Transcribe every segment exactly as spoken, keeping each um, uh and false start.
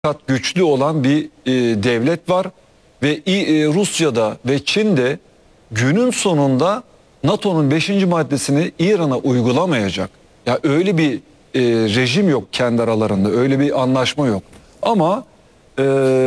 kat güçlü olan bir e, devlet var ve e, Rusya'da ve Çin'de günün sonunda NATO'nun beşinci maddesini İran'a uygulamayacak. Ya öyle bir e, rejim yok kendi aralarında, öyle bir anlaşma yok. Ama e,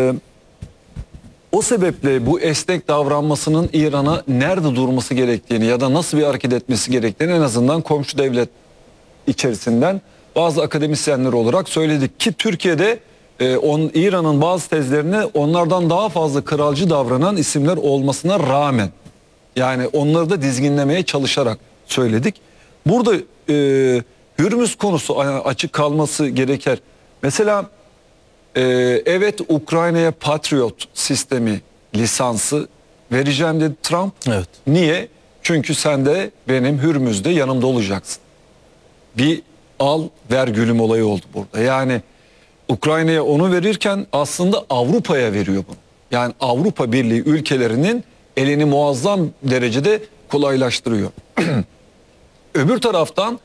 o sebeple bu esnek davranmasının İran'a nerede durması gerektiğini ya da nasıl bir hareket etmesi gerektiğini en azından komşu devlet içerisinden bazı akademisyenler olarak söyledik ki Türkiye'de e, on, İran'ın bazı tezlerine onlardan daha fazla kralcı davranan isimler olmasına rağmen, yani onları da dizginlemeye çalışarak söyledik. Burada e, Hürmüz konusu açık kalması gerekir. Mesela e, evet, Ukrayna'ya Patriot sistemi lisansı vereceğim dedi Trump. Evet. Niye? Çünkü sen de benim Hürmüz'de yanımda olacaksın. Bir al ver gülüm olayı oldu burada. Yani Ukrayna'ya onu verirken aslında Avrupa'ya veriyor bunu. Yani Avrupa Birliği ülkelerinin elini muazzam derecede kolaylaştırıyor. Öbür taraftan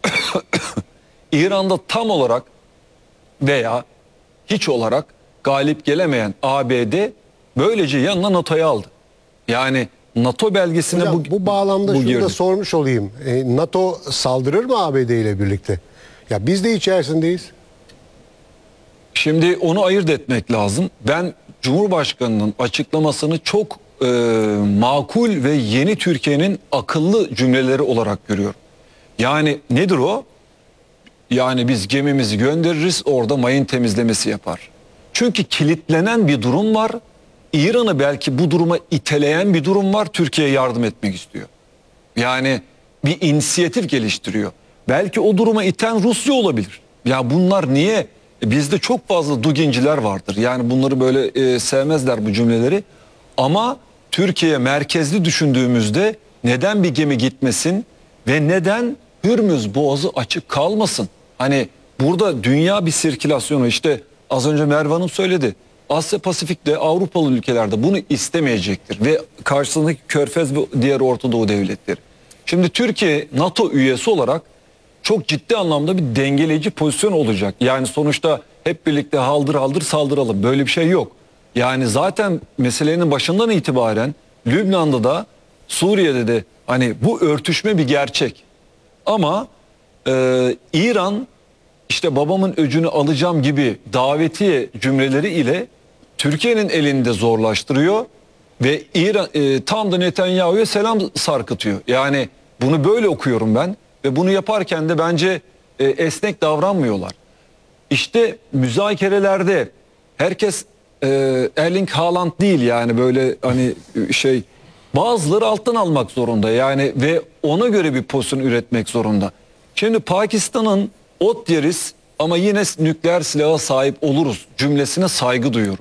İran'da tam olarak veya hiç olarak galip gelemeyen A B D böylece yanına NATO'yu aldı. Yani NATO belgesine Hocam, bu, bu bağlamda bu şunu girdi. da sormuş olayım. E, NATO saldırır mı A B D ile birlikte? Ya biz de içerisindeyiz. Şimdi onu ayırt etmek lazım. Ben Cumhurbaşkanı'nın açıklamasını çok e, makul ve yeni Türkiye'nin akıllı cümleleri olarak görüyorum. Yani nedir o? Yani biz gemimizi göndeririz, orada mayın temizlemesi yapar. Çünkü kilitlenen bir durum var. İran'ı belki bu duruma iteleyen bir durum var. Türkiye'ye yardım etmek istiyor. Yani bir inisiyatif geliştiriyor. Belki o duruma iten Rusya olabilir. Ya bunlar niye? E bizde çok fazla duginciler vardır. Yani bunları böyle e, sevmezler bu cümleleri. Ama Türkiye merkezli düşündüğümüzde neden bir gemi gitmesin ve neden Hürmüz Boğazı açık kalmasın? Hani burada dünya bir sirkülasyonu, işte az önce Merve Hanım söyledi. Asya Pasifik'te Avrupalı ülkelerde bunu istemeyecektir ve karşısındaki Körfez ve diğer Orta Doğu devletleri. Şimdi Türkiye NATO üyesi olarak çok ciddi anlamda bir dengeleyici pozisyon olacak. Yani sonuçta hep birlikte haldır haldır saldıralım, böyle bir şey yok. Yani zaten meselenin başından itibaren Lübnan'da da Suriye'de de hani bu örtüşme bir gerçek. Ama e, İran işte babamın öcünü alacağım gibi davetiye cümleleri ile Türkiye'nin elini de zorlaştırıyor ve İran e, tam da Netanyahu'ya selam sarkıtıyor. Yani bunu böyle okuyorum ben ve bunu yaparken de bence e, esnek davranmıyorlar. İşte müzakerelerde herkes e, Erling Haaland değil, yani böyle hani şey, bazıları alttan almak zorunda yani ve ona göre bir pozisyon üretmek zorunda. Şimdi Pakistan'ın ot yeriz ama yine nükleer silaha sahip oluruz cümlesine saygı duyuyorum.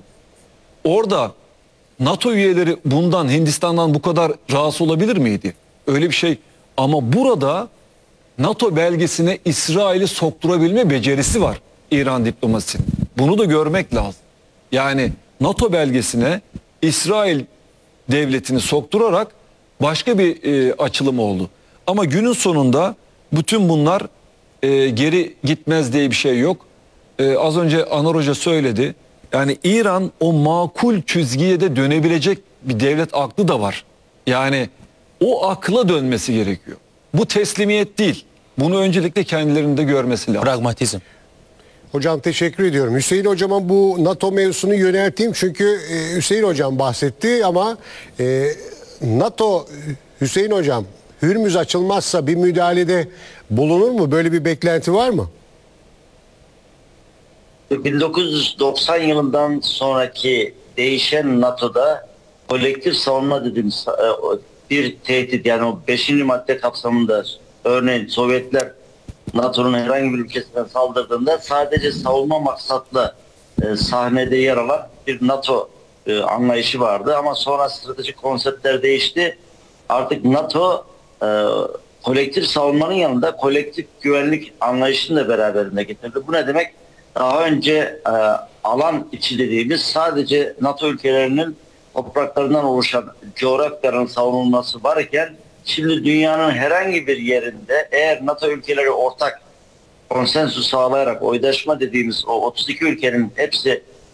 Orada NATO üyeleri bundan, Hindistan'dan bu kadar rahatsız olabilir miydi? Öyle bir şey. Ama burada NATO belgesine İsrail'i sokturabilme becerisi var İran diplomasisinin. Bunu da görmek lazım. Yani NATO belgesine İsrail devletini sokturarak başka bir e, açılım oldu. Ama günün sonunda bütün bunlar e, geri gitmez diye bir şey yok. E, az önce Anar Hoca söyledi. Yani İran o makul çizgiye de dönebilecek bir devlet aklı da var. Yani o akla dönmesi gerekiyor. Bu teslimiyet değil. Bunu öncelikle kendilerinde görmesi lazım. Pragmatizm. Hocam teşekkür ediyorum. Hüseyin hocama bu NATO mevzusunu yönelteyim. Çünkü e, Hüseyin hocam bahsetti ama e, NATO, Hüseyin hocam, Hürmüz açılmazsa bir müdahalede bulunur mu? Böyle bir beklenti var mı? bin dokuz yüz doksan yılından sonraki değişen NATO'da kolektif savunma dediğimiz bir tehdit, yani o beşinci madde kapsamında örneğin Sovyetler NATO'nun herhangi bir ülkesine saldırdığında sadece savunma maksatlı e, sahnede yer alan bir NATO e, anlayışı vardı ama sonra stratejik konseptler değişti. Artık NATO e, kolektif savunmanın yanında kolektif güvenlik anlayışını da beraberinde getirdi. Bu ne demek? Daha önce e, alan içi dediğimiz sadece NATO ülkelerinin topraklarından oluşan coğrafyanın savunulması varken şimdi dünyanın herhangi bir yerinde eğer NATO ülkeleri ortak konsensus sağlayarak oydaşma dediğimiz o otuz iki ülkenin hepsi